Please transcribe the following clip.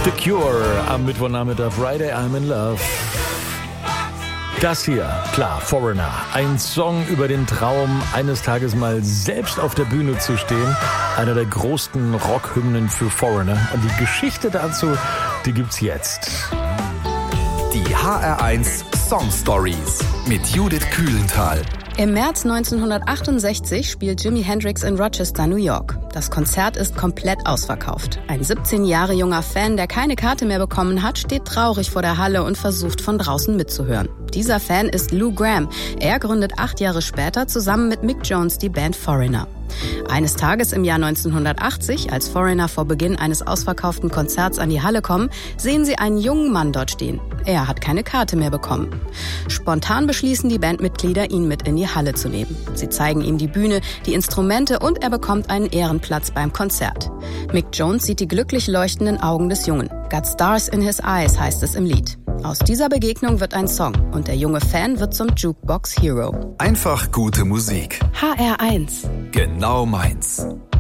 The Cure am Mittwochnachmittag, Friday I'm in Love. Das hier, klar, Foreigner. Ein Song über den Traum, eines Tages mal selbst auf der Bühne zu stehen. Einer der größten Rockhymnen für Foreigner. Und die Geschichte dazu, die gibt's jetzt. Die HR1 Song Stories mit Judith Kühlenthal. Im März 1968 spielt Jimi Hendrix in Rochester, New York. Das Konzert ist komplett ausverkauft. Ein 17 Jahre junger Fan, der keine Karte mehr bekommen hat, steht traurig vor der Halle und versucht von draußen mitzuhören. Dieser Fan ist Lou Gramm. Er gründet 8 Jahre später zusammen mit Mick Jones die Band Foreigner. Eines Tages im Jahr 1980, als Foreigner vor Beginn eines ausverkauften Konzerts an die Halle kommen, sehen sie einen jungen Mann dort stehen. Er hat keine Karte mehr bekommen. Spontan beschließen die Bandmitglieder, ihn mit in die Halle zu nehmen. Sie zeigen ihm die Bühne, die Instrumente und er bekommt einen Ehrenplatz beim Konzert. Mick Jones sieht die glücklich leuchtenden Augen des Jungen. Got Stars in His Eyes heißt es im Lied. Aus dieser Begegnung wird ein Song und der junge Fan wird zum Jukebox Hero. Einfach gute Musik. HR1. Genau meins.